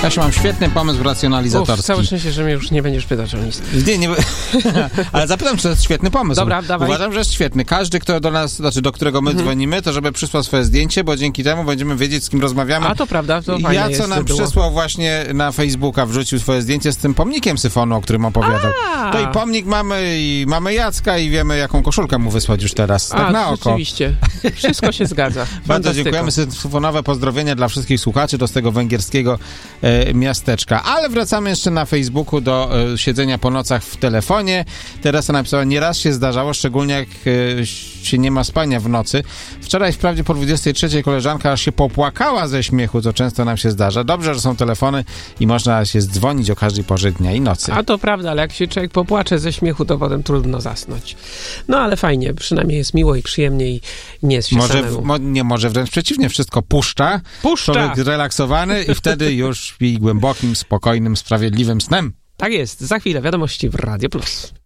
Kasiu, mam świetny pomysł racjonalizatorski. Całe szczęście, że mnie już nie będziesz pytać o nic. Nie, ale zapytam, czy to jest świetny pomysł. Dobra, dawaj. Uważam, że jest świetny. Każdy, kto do nas, do którego my dzwonimy, to żeby przysłał swoje zdjęcie, bo dzięki temu będziemy wiedzieć, z kim rozmawiamy. A to prawda, to fajnie Ja, jest. co nam przysłał właśnie na Facebooka, wrzucił swoje zdjęcie z tym pomnikiem Syfonu, o którym opowiadał. To i pomnik mamy, i mamy Jacka, i wiemy, jaką koszulkę mu wysłać już teraz. Tak na oko. Rzeczywiście. Wszystko się zgadza. Bardzo dziękujemy. Syfonowe pozdrowienia dla wszystkich słuchaczy do z tego węgierskiego miasteczka. Ale wracamy jeszcze na Facebooku do siedzenia po nocach w telefonie. Teresa napisała, nieraz się zdarzało, szczególnie jak się nie ma spania w nocy. Wczoraj wprawdzie po 23 koleżanka aż się popłakała ze śmiechu, co często nam się zdarza. Dobrze, że są telefony i można się dzwonić o każdej porze dnia i nocy. A to prawda, ale jak się człowiek popłacze ze śmiechu, to potem trudno zasnąć. No ale fajnie, przynajmniej jest miło i przyjemnie i nie jest się samemu. Może wręcz przeciwnie, wszystko puszcza. Człowiek zrelaksowany i wtedy już śpi głębokim, spokojnym, sprawiedliwym snem. Tak jest. Za chwilę wiadomości w Radio Plus.